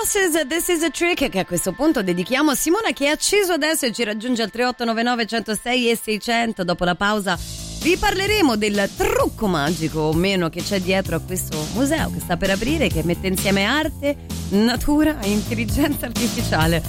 This is a Trick, che a questo punto dedichiamo a Simona, che è acceso adesso e ci raggiunge al 3899 106 e 600. Dopo la pausa vi parleremo del trucco magico o meno che c'è dietro a questo museo che sta per aprire, che mette insieme arte, natura e intelligenza artificiale.